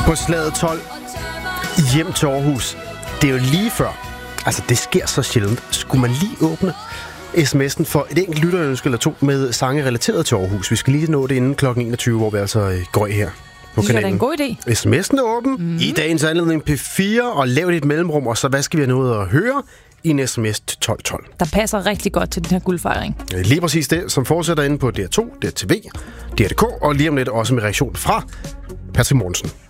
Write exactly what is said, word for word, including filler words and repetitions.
På slaget tolv. Hjem til Aarhus. Det er jo lige før. Altså, det sker så sjældent. Skulle man lige åbne sms'en for et enkelt lytterønske eller to med sange relateret til Aarhus? Vi skal lige nå det inden klokken enogtyve, hvor vi altså går her på kanalen. Det er en god idé. sms'en er åben. Mm. I dagens anledning P fire, og lav dit mellemrum, og så hvad skal vi have noget at høre i en sms til tolv tolv. Der passer rigtig godt til den her guldfejring. Lige præcis det, som fortsætter inde på D R to, D R T V, D R K, og lige om lidt også med reaktion fra Patrick Mortensen.